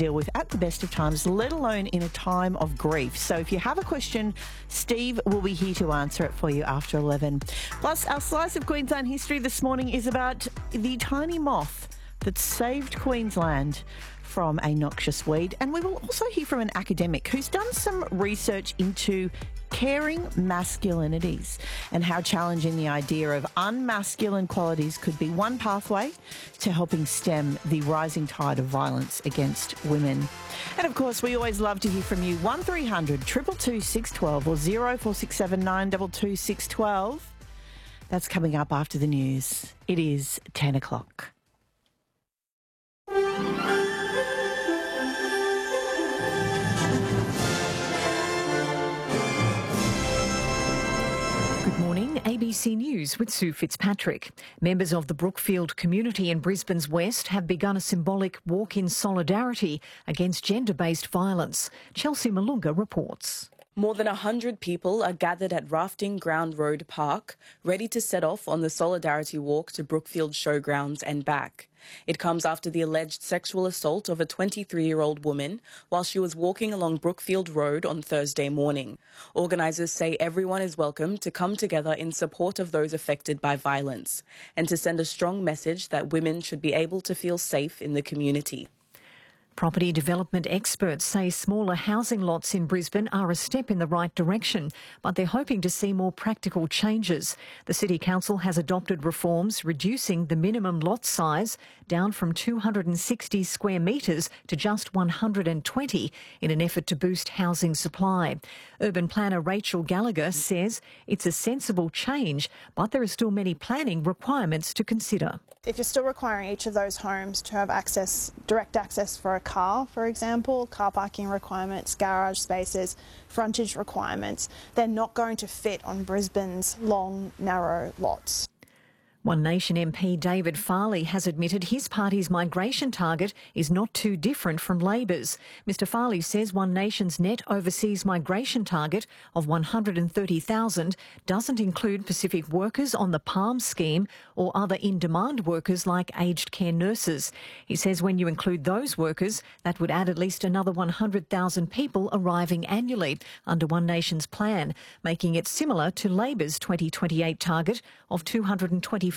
deal with at the best of times, let alone in a time of grief. So if you have a question, Steve will be here to answer it for you after 11. Plus, our slice of Queensland history this morning is about the tiny moth that saved Queensland from a noxious weed. And we will also hear from an academic who's done some research into caring masculinities and how challenging the idea of unmasculine qualities could be one pathway to helping stem the rising tide of violence against women. And of course, we always love to hear from you. 1300 222 612 or 0467 922 612. That's coming up after the news. It is 10 o'clock. ABC News with Sue Fitzpatrick. Members of the Brookfield community in Brisbane's West have begun a symbolic walk in solidarity against gender-based violence. Chelsea Malunga reports. More than 100 people are gathered at Rafting Ground Road Park, ready to set off on the Solidarity Walk to Brookfield Showgrounds and back. It comes after the alleged sexual assault of a 23-year-old woman while she was walking along Brookfield Road on Thursday morning. Organisers say everyone is welcome to come together in support of those affected by violence and to send a strong message that women should be able to feel safe in the community. Property development experts say smaller housing lots in Brisbane are a step in the right direction, but they're hoping to see more practical changes. The City Council has adopted reforms reducing the minimum lot size down from 260 square metres to just 120 in an effort to boost housing supply. Urban planner Rachel Gallagher says it's a sensible change, but there are still many planning requirements to consider. If you're still requiring each of those homes to have access, direct access for a car, for example, car parking requirements, garage spaces, frontage requirements, they're not going to fit on Brisbane's long, narrow lots. One Nation MP David Farley has admitted his party's migration target is not too different from Labor's. Mr Farley says One Nation's net overseas migration target of 130,000 doesn't include Pacific workers on the PALM scheme or other in-demand workers like aged care nurses. He says when you include those workers, that would add at least another 100,000 people arriving annually under One Nation's plan, making it similar to Labor's 2028 target of 225,000.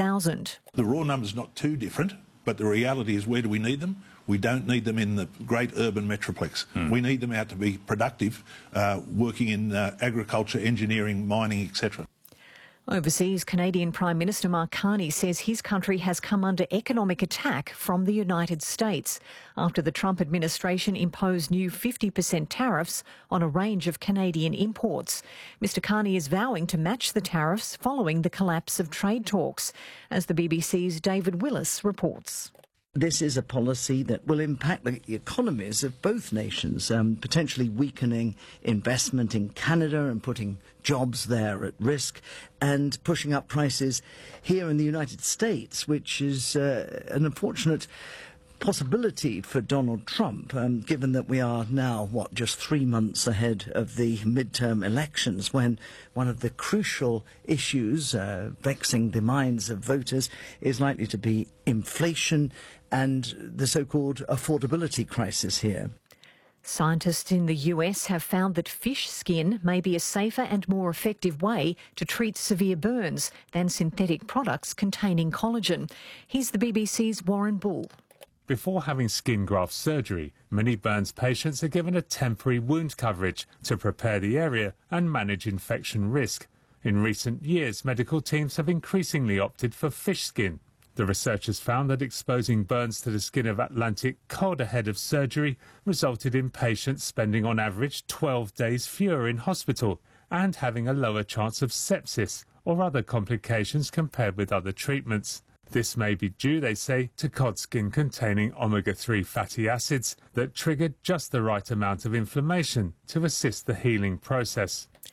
The raw number's not too different, but the reality is, where do we need them? We don't need them in the great urban metroplex. We need them out to be productive, working in agriculture, engineering, mining, etc. Overseas, Canadian Prime Minister Mark Carney says his country has come under economic attack from the United States after the Trump administration imposed new 50% tariffs on a range of Canadian imports. Mr Carney is vowing to match the tariffs following the collapse of trade talks, as the BBC's David Willis reports. This is a policy that will impact the economies of both nations, potentially weakening investment in Canada and putting jobs there at risk, and pushing up prices here in the United States, which is an unfortunate possibility for Donald Trump, given that we are now, just 3 months ahead of the midterm elections, when one of the crucial issues vexing the minds of voters is likely to be inflation and the so-called affordability crisis here. Scientists in the US have found that fish skin may be a safer and more effective way to treat severe burns than synthetic products containing collagen. Here's the BBC's Warren Bull. Before having skin graft surgery, many burns patients are given a temporary wound coverage to prepare the area and manage infection risk. In recent years, medical teams have increasingly opted for fish skin. The researchers found that exposing burns to the skin of Atlantic cod ahead of surgery resulted in patients spending on average 12 days fewer in hospital and having a lower chance of sepsis or other complications compared with other treatments. This may be due, they say, to cod skin containing omega-3 fatty acids that triggered just the right amount of inflammation to assist the healing process.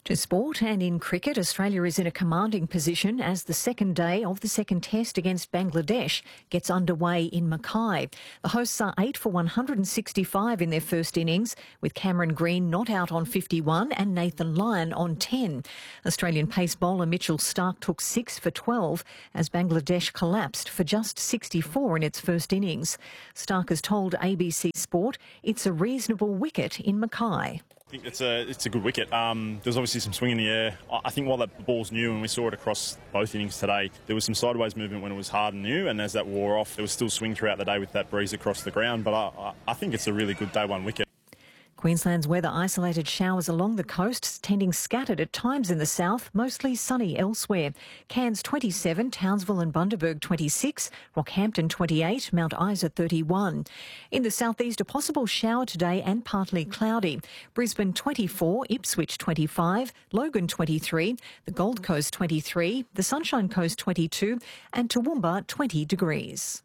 To sport, and in cricket, Australia is in a commanding position as the second day of the second test against Bangladesh gets underway in Mackay. The hosts are 8 for 165 in their first innings, with Cameron Green not out on 51 and Nathan Lyon on 10. Australian pace bowler Mitchell Starc took 6 for 12 as Bangladesh collapsed for just 64 in its first innings. Starc has told ABC Sport it's a reasonable wicket in Mackay. I think it's a good wicket. There's obviously some swing in the air. I think while that ball's new, and we saw it across both innings today, there was some sideways movement when it was hard and new, and as that wore off, there was still swing throughout the day with that breeze across the ground. But I think it's a really good day one wicket. Queensland's weather: isolated showers along the coast, tending scattered at times in the south, mostly sunny elsewhere. Cairns 27, Townsville and Bundaberg 26, Rockhampton 28, Mount Isa 31. In the southeast, a possible shower today and partly cloudy. Brisbane 24, Ipswich 25, Logan 23, the Gold Coast 23, the Sunshine Coast 22 and Toowoomba 20 degrees.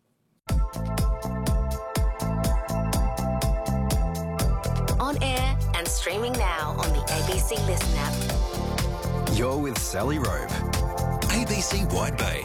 On air and streaming now on the ABC Listen app. You're with Sally Robe, ABC Wide Bay.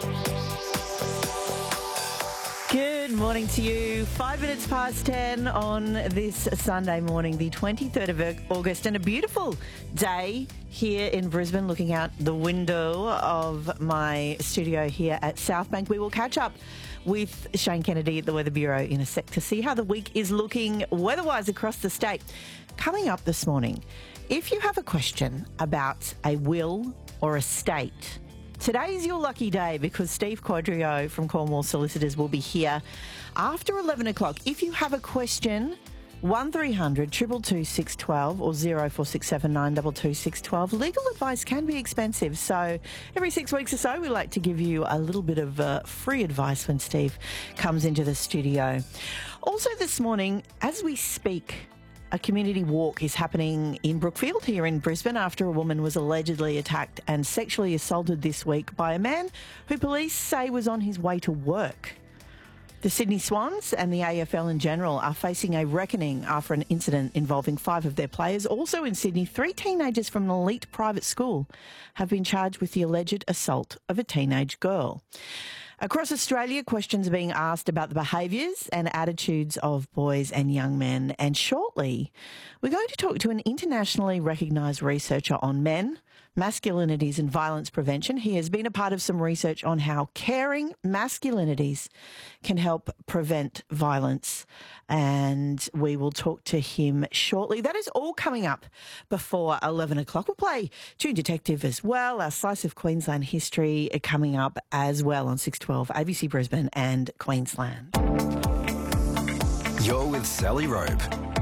Good morning to you. 5 minutes past 10 on this Sunday morning, the 23rd of August, and a beautiful day here in Brisbane, looking out the window of my studio here at Southbank. We will catch up with Shane Kennedy at the Weather Bureau in a sec to see how the week is looking weather-wise across the state. Coming up this morning, if you have a question about a will or estate, today's your lucky day because Steve Quadrio from Cornwall Solicitors will be here after 11 o'clock. If you have a question, 1300 222 612 or 0467 922 612. Legal advice can be expensive, so every 6 weeks or so we like to give you a little bit of free advice when Steve comes into the studio. Also this morning, as we speak, a community walk is happening in Brookfield here in Brisbane after a woman was allegedly attacked and sexually assaulted this week by a man who police say was on his way to work. The Sydney Swans and the AFL in general are facing a reckoning after an incident involving 5 of their players. Also in Sydney, 3 teenagers from an elite private school have been charged with the alleged assault of a teenage girl. Across Australia, questions are being asked about the behaviours and attitudes of boys and young men. And shortly, we're going to talk to an internationally recognised researcher on men, masculinities and violence prevention. He has been a part of some research on how caring masculinities can help prevent violence, and we will talk to him shortly. That is all coming up before 11 o'clock. We'll play Tune Detective as well. Our Slice of Queensland history coming up as well on 612 ABC Brisbane and Queensland. You're with Sally Robe.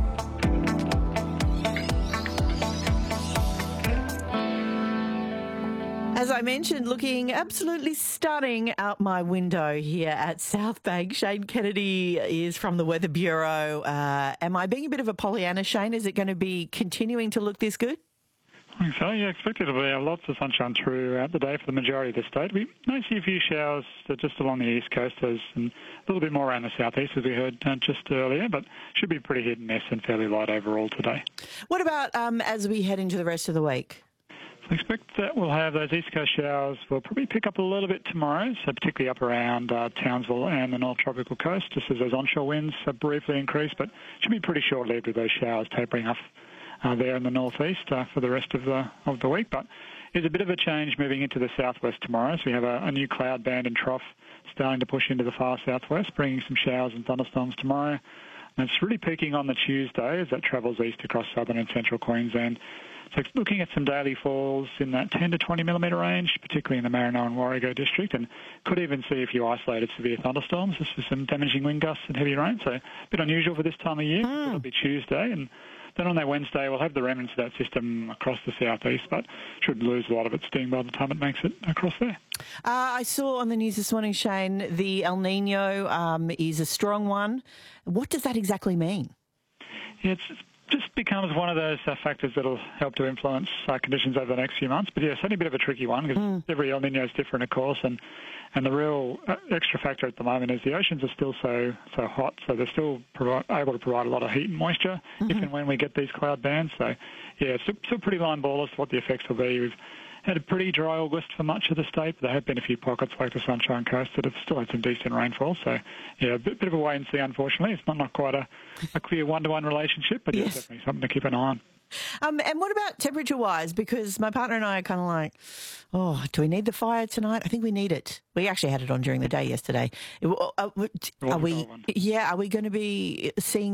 As I mentioned, looking absolutely stunning out my window here at Southbank. Shane Kennedy is from the Weather Bureau. Am I being a bit of a Pollyanna, Shane? Is it going to be continuing to look this good? I think so, yeah. Expect it to be lots of sunshine throughout the day for the majority of the state. We may see a few showers just along the east coast, and a little bit more around the southeast, as we heard just earlier, but should be pretty hit and miss and fairly light overall today. What about as we head into the rest of the week? I expect that we'll have those east coast showers. We'll probably pick up a little bit tomorrow, so particularly up around Townsville and the North Tropical Coast, just as those onshore winds have briefly increased, but should be pretty short-lived with those showers tapering off there in the northeast for the rest of the week. But there's a bit of a change moving into the southwest tomorrow, so we have a new cloud band and trough starting to push into the far southwest, bringing some showers and thunderstorms tomorrow. And it's really peaking on the Tuesday as that travels east across southern and central Queensland. So looking at some daily falls in that 10 to 20 millimetre range, particularly in the Marino and Warrego district, and could even see a few isolated severe thunderstorms, just with some damaging wind gusts and heavy rain. So a bit unusual for this time of year. It'll be Tuesday, and then on that Wednesday we'll have the remnants of that system across the southeast, but should lose a lot of its steam by the time it makes it across there. I saw on the news this morning, Shane, the El Nino is a strong one. What does that exactly mean? Yeah, it's just becomes one of those factors that'll help to influence conditions over the next few months. But yeah, certainly a bit of a tricky one because every El Nino is different, of course, and the real extra factor at the moment is the oceans are still so hot, so they're still able to provide a lot of heat and moisture if and when we get these cloud bands. So yeah, it's still pretty line ball as to what the effects will be. We've had a pretty dry August for much of the state, but there have been a few pockets like the Sunshine Coast that have still had some decent rainfall. So, yeah, a bit of a wait and see, unfortunately. It's not quite a clear one-to-one relationship, but yes, definitely something to keep an eye on. And what about temperature-wise? Because my partner and I are kind of like, oh, do we need the fire tonight? I think we need it. We actually had it on during the day yesterday. Are we going to be seeing